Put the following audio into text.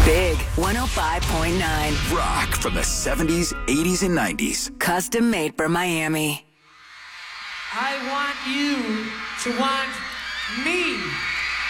Big 105.9. Rock from the 70s, 80s, and 90s. Custom made for Miami. I want you to want me.